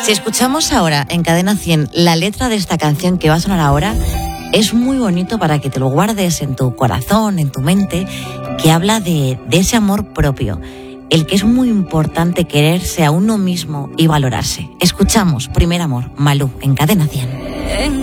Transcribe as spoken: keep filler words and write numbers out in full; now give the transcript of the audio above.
Si escuchamos ahora en Cadena cien la letra de esta canción que va a sonar ahora, es muy bonito para que te lo guardes en tu corazón, en tu mente, que habla de, de ese amor propio, el que es muy importante quererse a uno mismo y valorarse. Escuchamos Primer Amor, Malú, en Cadena cien.